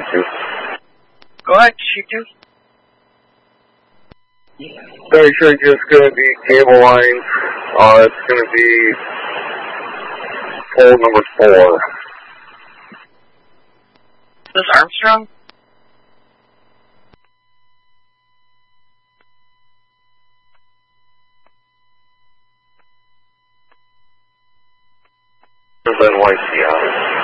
C2. Go ahead, C2. Very sure just going to be cable lines. It's going to be pole number 4. This Armstrong? NYC,